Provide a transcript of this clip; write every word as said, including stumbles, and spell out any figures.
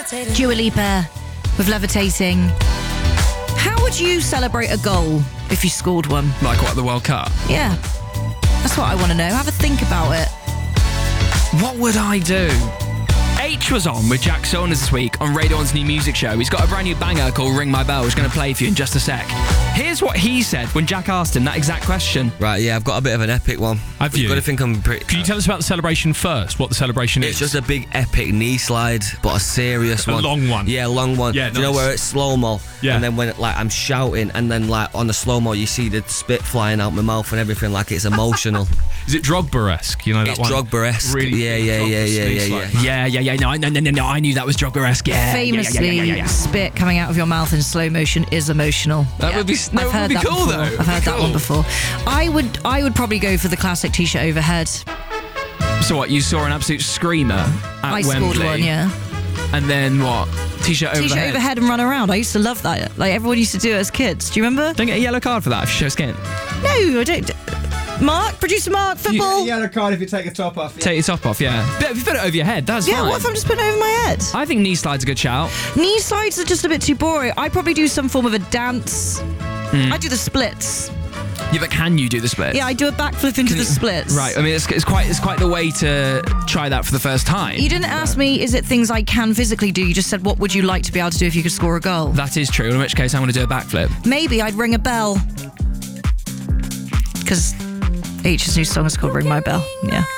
Dua Lipa with Levitating. How would you celebrate a goal if you scored one? Like what, the World Cup? Yeah. That's what I want to know. Have a think about it. What would I do? H was on with Jack Saunders this week on Radio one's new music show. He's got a brand new banger called Ring My Bell, which is going to play for you in just a sec. Here's what he said when Jack asked him that exact question. Right, yeah, I've got a bit of an epic one. Have you? You've got to think I'm pretty... Can you tell us about the celebration first? What the celebration It's is? just a big epic knee slide, but a serious A one. long one. Yeah, long one. Yeah, Do you know nice. where it's slow-mo? Yeah. And then when it, like I'm shouting, and then like on the slow-mo you see the spit flying out my mouth and everything, like it's emotional. Is it Drogba-esque? You know that It's one? Drogba-esque. Really? Yeah, yeah, yeah, yeah, yeah, yeah. Yeah, yeah, yeah. No, no, no, no, no. I knew that was Drogba-esque. Yeah. Famously, yeah, yeah, yeah, yeah, yeah. spit coming out of your mouth in slow motion is emotional. That would be- no, I've it would heard be that cool, before. though. I've heard that Cool. one before. I would, I would probably go for the classic T-shirt overhead. So what? You saw an absolute screamer at I Wembley, scored one, yeah. and then what? T-shirt overhead. T-shirt overhead and run around. I used to love that. Like everyone used to do it as kids. Do you remember? Don't get a yellow card for that if you show skin. No, I don't. Mark, producer Mark, football. Yellow card if you take your top off. Yeah. Take your top off, yeah. But if you put it over your head, that's Yeah, fine. what if I'm just putting it over my head? I think knee slide's a good shout. Knee slides are just a bit too boring. I'd probably do some form of a dance. I do the splits. Yeah, but can you do the split? Yeah, I do a backflip into the splits. Right. I mean, it's, it's quite it's quite the way to try that for the first time. You didn't ask me, is it things I can physically do? You just said, what would you like to be able to do if you could score a goal? That is true. In which case, I'm going to do a backflip. Maybe I'd ring a bell. Because H's new song is called Ring My Bell. Yeah.